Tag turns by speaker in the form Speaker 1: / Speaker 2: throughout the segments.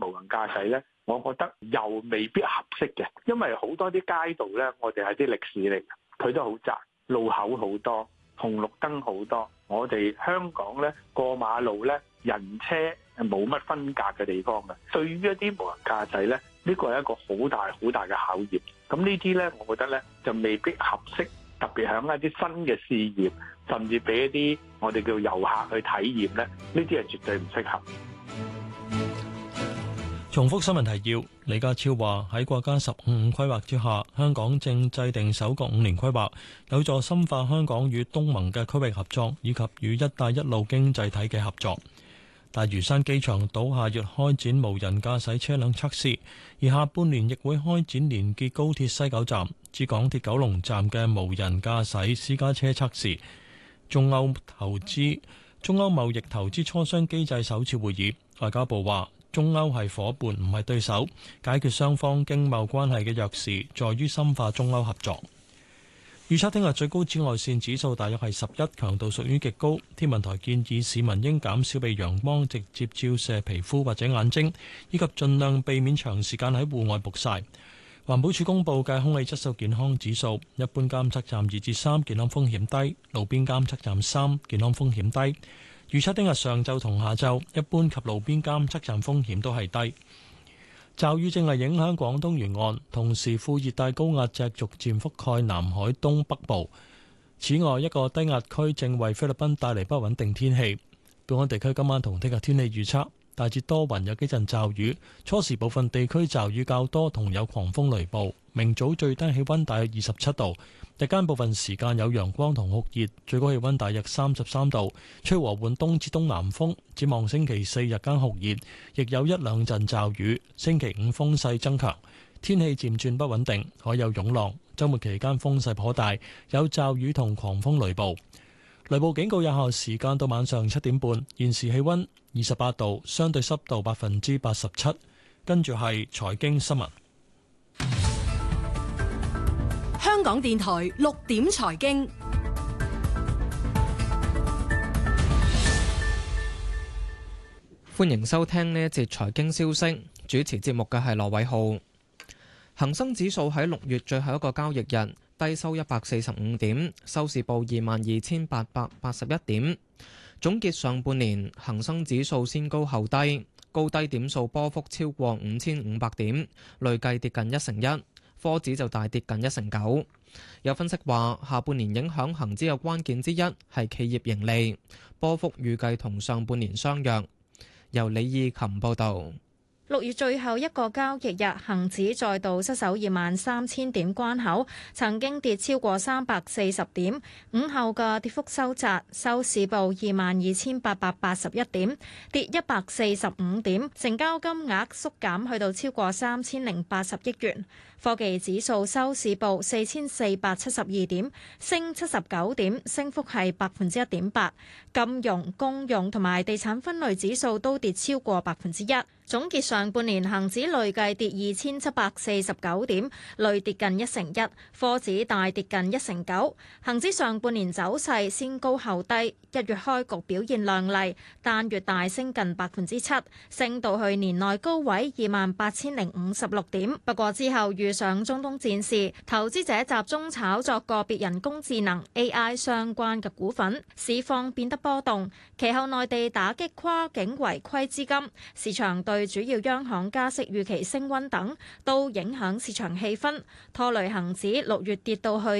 Speaker 1: 無人駕駛咧，我覺得又未必合適嘅，因為好多啲街道咧，我哋係啲歷史嚟嘅，佢都好窄，路口好多，紅綠燈好多。我哋香港咧過馬路咧，人車冇乜分隔嘅地方嘅。對於一啲無人駕駛咧，呢個係一個好大好大嘅考驗。咁呢啲咧，我覺得咧就未必合適，特別喺一啲新嘅試驗，甚至俾一啲我哋叫遊客去體驗咧，呢啲係絕對唔適合。
Speaker 2: 重複新聞提要。李家超話喺國家15規劃之下，香港正制定首個5年規劃，有助深化香港與東盟嘅區域合作，以及與一帶一路經濟體嘅合作。大嶼山機場島下月開展無人駕駛車輛測試，而下半年亦會開展連結高鐵西九站至港鐵九龍站嘅無人駕駛私家車測試。中歐貿易投資磋商機制首次會議，外交部話中歐係夥伴，唔係對手，解決雙方經貿關係嘅鑰匙在於深化中歐合作。預測聽日最高紫外線指數大約係11，強度屬於極高。天文台建議市民應減少被陽光直接照射皮膚或者眼睛，以及盡量避免長時間喺戶外曝曬。環保署公布嘅空氣質素健康指數，一般監測站2至3，健康風險低；路邊監測站3，健康風險低。預測聽日上晝同下晝，一般及路邊監測站風險都係低。驟雨正係影響廣東沿岸，同時副熱帶高壓脊逐漸覆蓋南海東北部。此外，一個低壓區正為菲律賓帶嚟不穩定天氣。本港地區今晚同聽日天氣預測，大致多雲，有幾陣驟雨，初時部分地區驟雨較多，同有狂風雷暴。明早最低氣溫大約27度，日間部分時間有陽光同酷熱，最高氣溫大約33度，吹和緩東至東南風。展望星期4日間酷熱，亦有一兩陣驟雨。星期5風勢增強，天氣漸轉不穩定，海有湧浪。週末期間風勢頗大，有驟雨同狂風雷暴。雷暴警告有效時間到晚上7點半。現時氣溫28度，相對濕度87%。跟住係財經新聞。
Speaker 3: 香港電台6點財經，
Speaker 4: 歡迎收聽呢一節財經消息。主持節目嘅係羅偉浩。恒生指數喺6月最後一個交易日低收145點，收市報22,881點。總結上半年，恒生指數先高後低，高低點數波幅超過5500點，累計跌近1%。科指就大跌近1%。有分析話，下半年影響恒指嘅關鍵之一係企業盈利，波幅預計同上半年相若。由李義琴報導。
Speaker 5: 6月最後一個交易日，恒指再度失守23,000點關口，曾經跌超過340點。午後嘅跌幅收窄，收市報22,881點，跌145點，成交金額縮減去到超過3,080億元。科技指數收市報4,472點，升79點，升幅係1.8%。金融、公用同埋地產分類指數都跌超過1%。總結上半年恒指累計跌2,749點，累跌近1%，科指大跌近1%。恒指上半年走勢先高後低，1月開局表現亮麗，單月大升近7%，升到去年內高位28,056點。不過之後遇上中東戰事，投資者集中炒作個別人工智能 AI 相關嘅股份，市況變得波動。其後內地打擊跨境違規資金，市場對主要央行加息預期升溫等，都影響市場氣氛，拖累恒指6月跌到去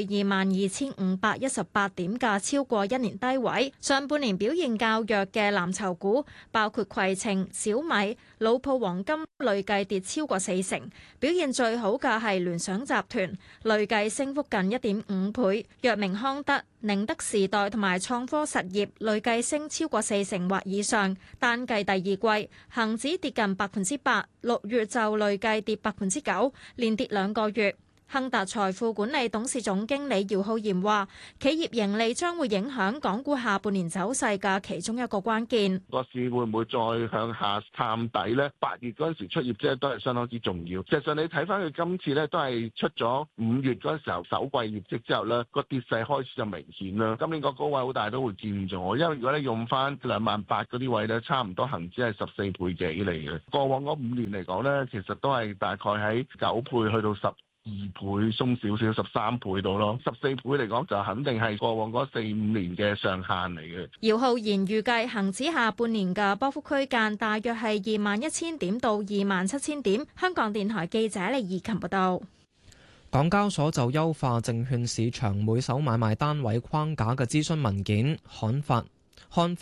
Speaker 5: 22,518點嘅超過1年低位。上半年表現較弱嘅藍籌股，包括攜程、小米、老鋪黃金，累計跌超過40%。表現最好嘅係聯想集團，累計升幅近1.5倍。藥明康德、寧德時代同埋創科實業累計升超過40%或以上。單計第二季，恒指跌近8%，6月就累計跌9%，連跌2個月。 亨達財富管理董事總經理姚浩然話，企業盈利將會影響港股下半年走勢嘅其中一個關鍵。
Speaker 6: 個市會唔會再向下探底呢？8月嗰陣時出業績都係相當之重要。實際上你睇翻佢今次咧，都係出咗5月嗰陣時候首季業績之後咧，個跌勢開始就明顯啦。今年個高位好大都會見咗，因為如果你用翻28000嗰啲位咧，差唔多恒指係14倍幾嚟嘅。過往嗰5年嚟講咧，其實都係大概喺9倍去到12倍，鬆少少13倍到咯。14倍嚟講就肯定係過往嗰4、5年嘅上限嚟嘅。
Speaker 5: 姚浩然預計恒指下半年嘅波幅區間大約係21000點到27000點。香港電台記者李怡琴報道。
Speaker 4: 港交所就優化證券市場每手買賣單位框架嘅諮詢文件刊發